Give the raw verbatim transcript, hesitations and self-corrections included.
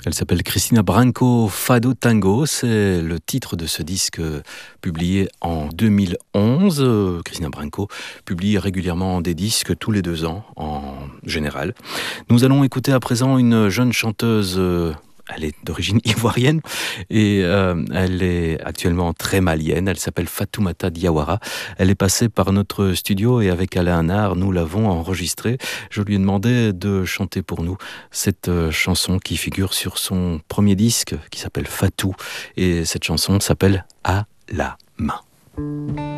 Elle s'appelle Cristina Branco Fado Tango, c'est le titre de ce disque publié en deux mille onze. Cristina Branco publie régulièrement des disques tous les deux ans en général. Nous allons écouter à présent une jeune chanteuse. Elle est d'origine ivoirienne et euh, elle est actuellement très malienne. Elle s'appelle Fatoumata Diawara. Elle est passée par notre studio et avec Alain Nard, nous l'avons enregistrée. Je lui ai demandé de chanter pour nous cette euh, chanson qui figure sur son premier disque qui s'appelle Fatou. Et cette chanson s'appelle À la main.